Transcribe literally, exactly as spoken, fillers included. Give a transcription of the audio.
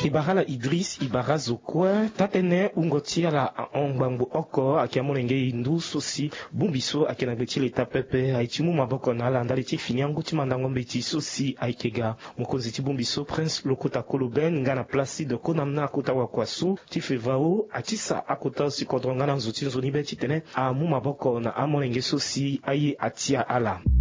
Ibarala Idris Ibara Zokwe tatene ungotia la ongbango oko akiamolenge indu sosi bumbiso akenabeti leta pepe aitimu maboko na la ndali ti finyangu ti mandango mbeti sosi aikega mokonzi ti bumbiso Prince Lokota Koloben ngana Placide Konamna akota wakwasu ti fevao atisa akota si kodronga na nzuti nzoni beti tene amu maboko na amolenge sosi aye atia ala